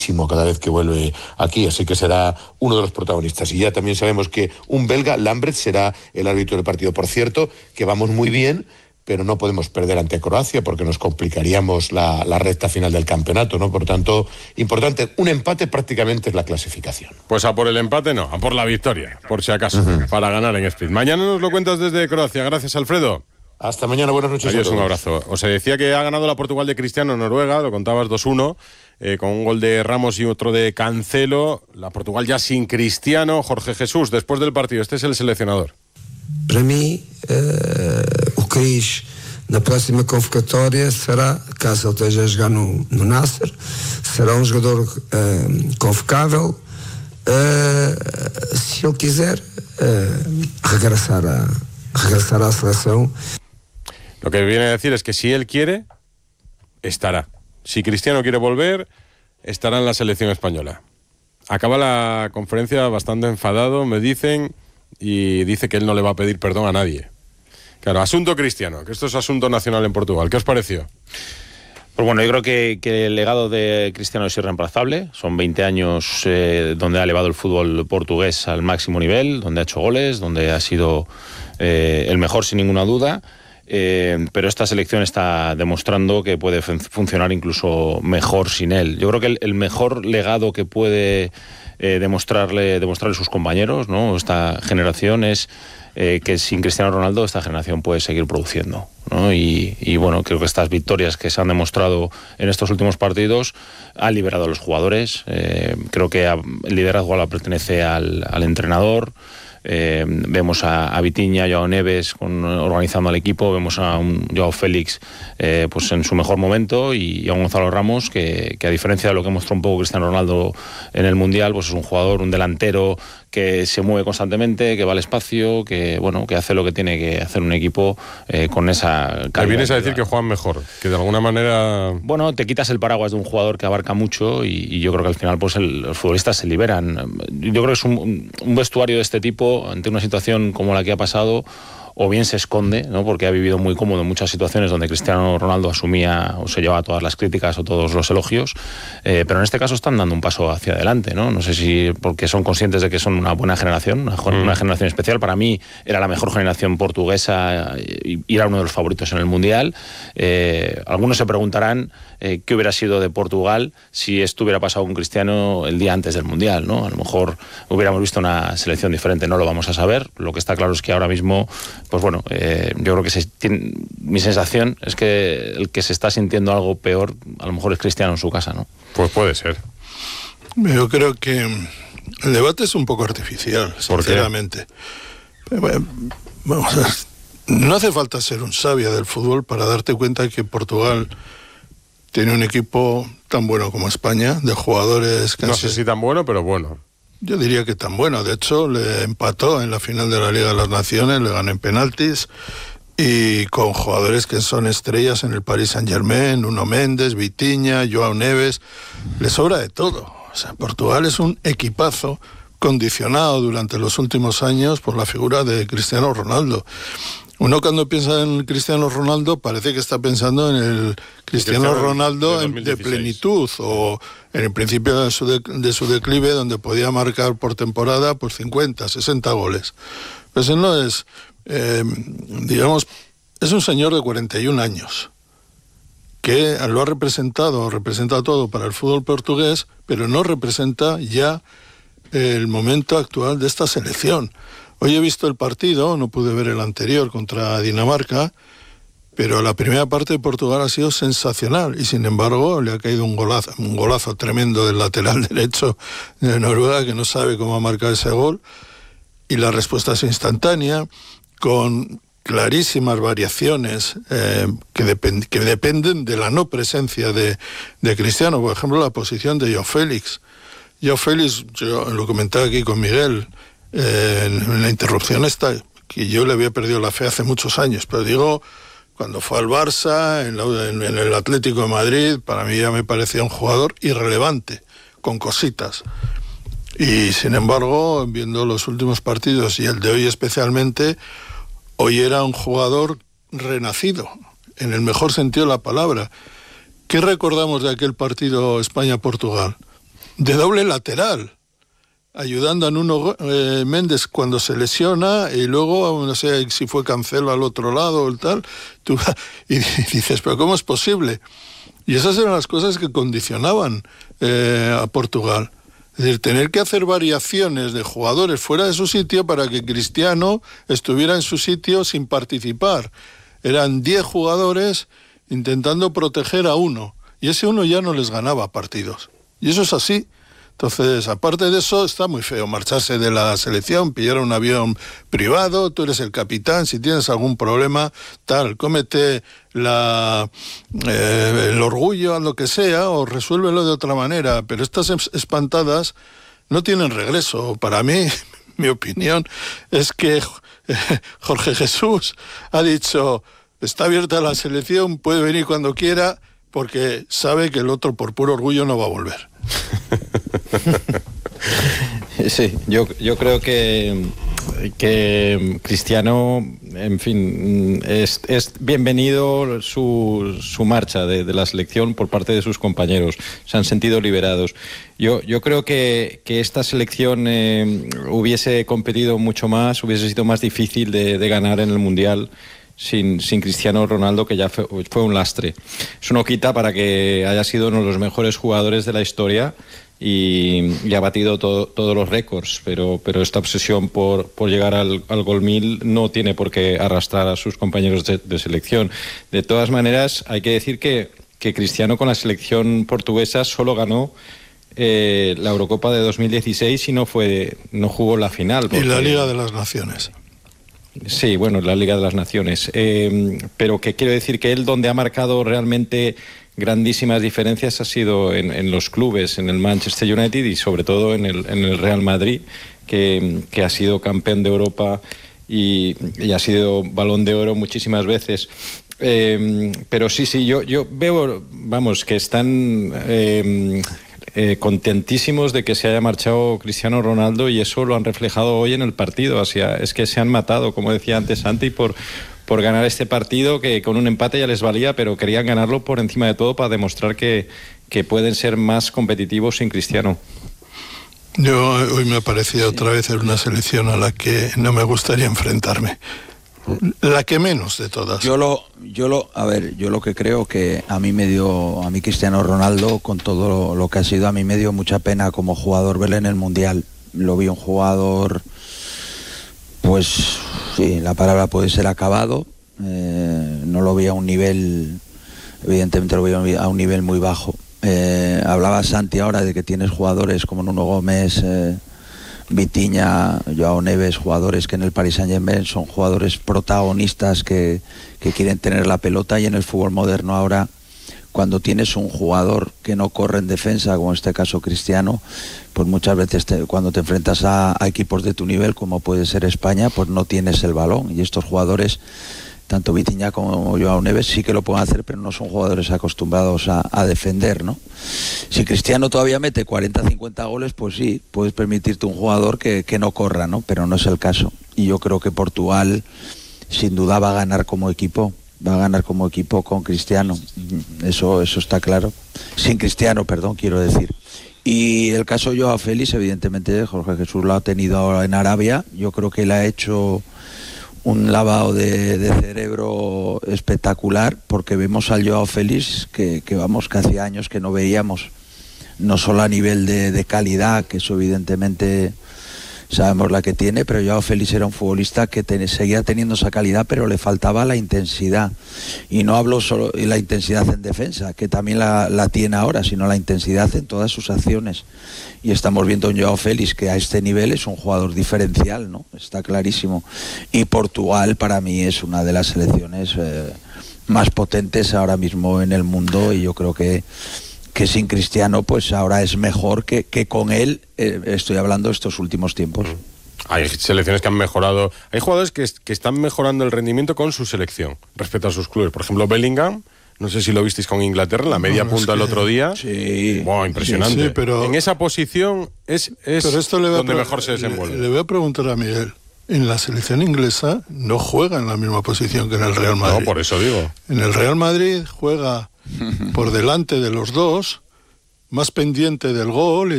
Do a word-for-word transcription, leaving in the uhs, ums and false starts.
cada vez que vuelve aquí, así que será uno de los protagonistas. Y ya también sabemos que un belga, Lambert, será el árbitro del partido. Por cierto, que vamos muy bien, pero no podemos perder ante Croacia porque nos complicaríamos la, la recta final del campeonato, ¿no? Por tanto, importante, un empate prácticamente es la clasificación. Pues a por el empate no, a por la victoria, por si acaso, uh-huh. para ganar en Split. Mañana nos lo cuentas desde Croacia. Gracias, Alfredo. Hasta mañana, buenas noches. Adiós, un abrazo. Os decía que ha ganado la Portugal de Cristiano en Noruega, lo contabas dos uno, eh, con un gol de Ramos y otro de Cancelo. La Portugal ya sin Cristiano. Jorge Jesús, después del partido, este es el seleccionador. Para mim, uh, o Cris na próxima convocatória será, caso ele esteja a jogar no, no Nasser, será um jogador uh, convocável, uh, se ele quiser uh, regressar, a, regressar à seleção. Lo que viene a decir es que si él quiere, estará. Si Cristiano quiere volver, estará en la selección española. Acaba la conferencia bastante enfadado, me dicen, y dice que él no le va a pedir perdón a nadie. Claro, asunto Cristiano, que esto es asunto nacional en Portugal. ¿Qué os pareció? Pues bueno, yo creo que, que el legado de Cristiano es irreemplazable. Son veinte años eh, donde ha elevado el fútbol portugués al máximo nivel, donde ha hecho goles, donde ha sido eh, el mejor sin ninguna duda. Eh, pero esta selección está demostrando que puede fun- funcionar incluso mejor sin él. Yo creo que el, el mejor legado que puede eh, demostrarle, demostrarle sus compañeros, ¿no? Esta generación es eh, que sin Cristiano Ronaldo esta generación puede seguir produciendo, ¿no? Y, y bueno, creo que estas victorias que se han demostrado en estos últimos partidos han liberado a los jugadores. Eh, creo que a, el liderazgo ahora pertenece al, al entrenador. Eh, vemos a, a Vitinha, Joao Neves con, organizando al equipo, vemos a un Joao Félix eh, pues en su mejor momento y, y a un Gonzalo Ramos que, que a diferencia de lo que mostró un poco Cristiano Ronaldo en el Mundial, pues es un jugador, un delantero que se mueve constantemente, que va al espacio, que bueno, que hace lo que tiene que hacer un equipo eh, con esa calidad. ¿Te vienes a decir que juegan mejor? Que de alguna manera... Bueno, te quitas el paraguas de un jugador que abarca mucho y, y yo creo que al final pues el, los futbolistas se liberan. Yo creo que es un, un vestuario de este tipo, ante una situación como la que ha pasado, o bien se esconde, ¿no? Porque ha vivido muy cómodo en muchas situaciones donde Cristiano Ronaldo asumía o se llevaba todas las críticas o todos los elogios, eh, pero en este caso están dando un paso hacia adelante, ¿no? No sé si porque son conscientes de que son una buena generación, una, mm. una generación especial. Para mí era la mejor generación portuguesa y, y era uno de los favoritos en el Mundial. Eh, algunos se preguntarán eh, qué hubiera sido de Portugal si esto hubiera pasado con Cristiano el día antes del Mundial, ¿no? A lo mejor hubiéramos visto una selección diferente, no lo vamos a saber. Lo que está claro es que ahora mismo, pues bueno, eh, yo creo que se tiene, mi sensación es que el que se está sintiendo algo peor a lo mejor es Cristiano en su casa, ¿no? Pues puede ser. Yo creo que el debate es un poco artificial, sinceramente. Bueno, vamos a ver, no hace falta ser un sabio del fútbol para darte cuenta que Portugal tiene un equipo tan bueno como España, de jugadores... No sé si tan bueno, pero bueno. Yo diría que tan bueno. De hecho, le empató en la final de la Liga de las Naciones, le ganó en penaltis, y con jugadores que son estrellas en el Paris Saint-Germain, Nuno Méndez, Vitinha, Joao Neves, le sobra de todo. O sea, Portugal es un equipazo condicionado durante los últimos años por la figura de Cristiano Ronaldo. Uno cuando piensa en Cristiano Ronaldo parece que está pensando en el Cristiano, Cristiano Ronaldo de, de plenitud o en el principio de su, de, de su declive, donde podía marcar por temporada pues cincuenta, sesenta goles. Pues él no es, eh, digamos, es un señor de cuarenta y un años que lo ha representado, representa todo para el fútbol portugués, pero no representa ya el momento actual de esta selección. Hoy he visto el partido, no pude ver el anterior contra Dinamarca, pero la primera parte de Portugal ha sido sensacional y sin embargo le ha caído un golazo, un golazo tremendo del lateral derecho de Noruega, que no sabe cómo marcar ese gol, y la respuesta es instantánea, con clarísimas variaciones eh, que, depend- que dependen de la no presencia de, de Cristiano. Por ejemplo, la posición de Joao Félix. Joao Félix, yo lo comentaba aquí con Miguel, Eh, en la interrupción esta, que yo le había perdido la fe hace muchos años, pero digo, cuando fue al Barça, en, la, en, en el Atlético de Madrid, para mí ya me parecía un jugador irrelevante, con cositas. Y sin embargo, viendo los últimos partidos y el de hoy especialmente, hoy era un jugador renacido, en el mejor sentido de la palabra. ¿Qué recordamos de aquel partido España-Portugal? de doble lateral, ayudando a Nuno eh, Méndez cuando se lesiona, y luego, no sé si fue Cancelo al otro lado o tal, tú, y dices, pero ¿cómo es posible? Y esas eran las cosas que condicionaban eh, a Portugal. Es decir, tener que hacer variaciones de jugadores fuera de su sitio para que Cristiano estuviera en su sitio sin participar. Eran diez jugadores intentando proteger a uno, y ese uno ya no les ganaba partidos. Y eso es así. Entonces, aparte de eso, está muy feo marcharse de la selección, pillar un avión privado, tú eres el capitán, si tienes algún problema, tal, cómete la, eh, el orgullo, lo que sea, o resuélvelo de otra manera, pero estas espantadas no tienen regreso. Para mí, mi opinión es que eh, Jorge Jesús ha dicho, está abierta la selección, puede venir cuando quiera, porque sabe que el otro por puro orgullo no va a volver. Sí, yo, yo creo que, que Cristiano, en fin, es, es bienvenido su, su marcha de, de la selección por parte de sus compañeros. Se han sentido liberados. Yo, yo creo que, que esta selección eh, hubiese competido mucho más, hubiese sido más difícil de, de ganar en el Mundial Sin, sin Cristiano Ronaldo, que ya fue, fue un lastre. Eso no quita para que haya sido uno de los mejores jugadores de la historia y, y ha batido todo, todos los récords, pero, pero esta obsesión por, por llegar al, al gol mil no tiene por qué arrastrar a sus compañeros de, de selección. De todas maneras, hay que decir que, que Cristiano con la selección portuguesa solo ganó eh, la Eurocopa de dos mil dieciséis y no, fue, no jugó la final. Y la Liga de las Naciones. Sí, bueno, la Liga de las Naciones. Eh, pero que quiero decir que él donde ha marcado realmente grandísimas diferencias ha sido en, en los clubes, en el Manchester United y sobre todo en el, en el Real Madrid, que, que ha sido campeón de Europa y, y ha sido Balón de Oro muchísimas veces. Eh, pero sí, sí, yo, yo veo, vamos, que están... Eh, Eh, contentísimos de que se haya marchado Cristiano Ronaldo y eso lo han reflejado hoy en el partido. Así, es que se han matado, como decía antes Santi, por, por ganar este partido que con un empate ya les valía, pero querían ganarlo por encima de todo para demostrar que, que pueden ser más competitivos sin Cristiano. Yo hoy me ha parecido sí. otra vez en una selección a la que no me gustaría enfrentarme. La que menos de todas. Yo lo, yo lo, a ver, yo lo que creo que a mí me dio, a mí Cristiano Ronaldo, con todo lo, lo que ha sido, a mí me dio mucha pena como jugador verle en el Mundial. Lo vi un jugador, pues, sí, la palabra puede ser acabado. Eh, no lo vi a un nivel, evidentemente lo vi a un nivel muy bajo. Eh, hablaba Santi ahora de que tienes jugadores como Nuno Gómez, eh, Vitinha, Joao Neves, jugadores que en el Paris Saint-Germain son jugadores protagonistas que, que quieren tener la pelota, y en el fútbol moderno ahora, cuando tienes un jugador que no corre en defensa, como en este caso Cristiano, pues muchas veces te, cuando te enfrentas a, a equipos de tu nivel, como puede ser España, pues no tienes el balón, y estos jugadores, tanto Vitinha como Joao Neves, sí que lo pueden hacer, pero no son jugadores acostumbrados a, a defender, ¿no? Si Cristiano todavía mete cuarenta cincuenta goles, pues sí, puedes permitirte un jugador que, que no corra, ¿no? Pero no es el caso. Y yo creo que Portugal sin duda va a ganar como equipo, va a ganar como equipo con Cristiano. Eso, eso está claro. Sin Cristiano, perdón, quiero decir. Y el caso de Joao Félix, evidentemente, Jorge Jesús lo ha tenido ahora en Arabia. Yo creo que le ha hecho un lavado de, de cerebro espectacular, porque vemos al Joao Félix que, que vamos, que hacía años que no veíamos, no solo a nivel de, de calidad, que eso evidentemente sabemos la que tiene, pero Joao Félix era un futbolista que ten, seguía teniendo esa calidad, pero le faltaba la intensidad. Y no hablo solo de la intensidad en defensa, que también la, la tiene ahora, sino la intensidad en todas sus acciones. Y estamos viendo un Joao Félix que a este nivel es un jugador diferencial, ¿no? Está clarísimo. Y Portugal para mí es una de las selecciones eh, más potentes ahora mismo en el mundo, y yo creo que que sin Cristiano pues ahora es mejor que, que con él, eh, estoy hablando de estos últimos tiempos. Hay selecciones que han mejorado, hay jugadores que, que están mejorando el rendimiento con su selección respecto a sus clubes. Por ejemplo, Bellingham, no sé si lo visteis con Inglaterra, la media no, punta es que... el otro día. Sí. Wow, impresionante. Sí, sí, pero... En esa posición es, es pero esto le donde pre... mejor se desenvuelve. Le, le voy a preguntar a Miguel. En la selección inglesa no juega en la misma posición que en el Real Madrid. No, por eso digo. En el Real Madrid juega por delante de los dos, más pendiente del gol y